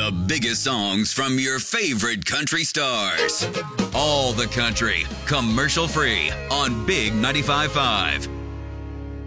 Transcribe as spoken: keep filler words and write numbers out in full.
The biggest songs from your favorite country stars. All the country, commercial free on Big ninety-five point five.